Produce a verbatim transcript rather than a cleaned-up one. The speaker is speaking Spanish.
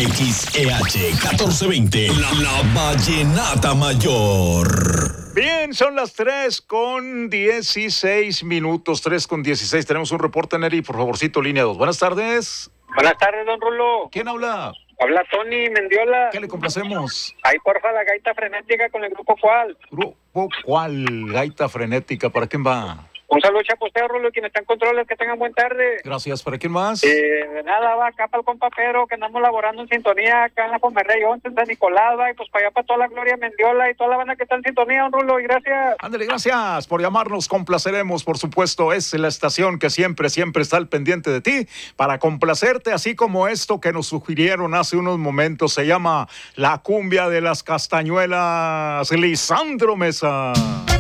X E H catorce veinte, la, la Vallenata Mayor. Bien, son las tres con dieciséis minutos, tres con dieciséis. Tenemos un reporte, Neri, por favorcito, línea dos. Buenas tardes. Buenas tardes, don Rulo. ¿Quién habla? Habla Tony Mendiola. ¿Qué le complacemos? Ahí, porfa, la gaita frenética con el grupo ¿Cuál? ¿Grupo cuál? Gaita frenética, ¿para quién va? Un saludo chaposteo, Rulo, quienes están en controles, que tengan buen tarde. Gracias, ¿para quién más? Eh, de nada, va acá para el compa Pero, que andamos laborando en sintonía acá en la Pomerrey once, en San Nicolás, va, y pues para allá para toda la Gloria Mendiola y toda la banda que está en sintonía, don Rulo, y gracias. Ándale, gracias por llamarnos, complaceremos, por supuesto, es la estación que siempre, siempre está al pendiente de ti, para complacerte, así como esto que nos sugirieron hace unos momentos, se llama La Cumbia de las Castañuelas, Lisandro Mesa.